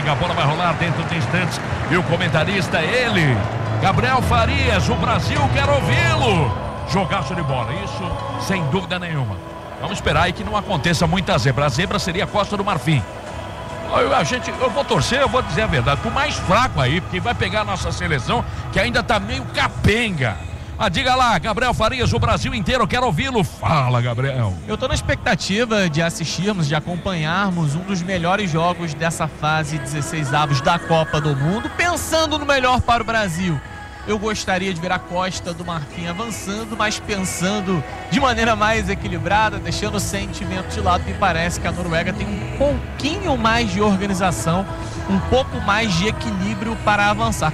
Noruega. A bola vai rolar dentro de instantes. E o comentarista é ele, Gabriel Farias. O Brasil quer ouvi-lo. Jogaço de bola, isso sem dúvida nenhuma. Vamos esperar aí que não aconteça muita zebra. A zebra seria a Costa do Marfim. Eu vou torcer, eu vou dizer a verdade, pro mais fraco aí, porque vai pegar a nossa seleção, que ainda tá meio capenga. Mas diga lá, Gabriel Farias, o Brasil inteiro quer ouvi-lo. Fala, Gabriel. Eu tô na expectativa de assistirmos, de acompanharmos um dos melhores jogos dessa fase 16avos da Copa do Mundo, pensando no melhor para o Brasil. Eu gostaria de ver a Costa do Marfim avançando, mas pensando de maneira mais equilibrada, deixando o sentimento de lado. Me parece que a Noruega tem um pouquinho mais de organização, um pouco mais de equilíbrio para avançar.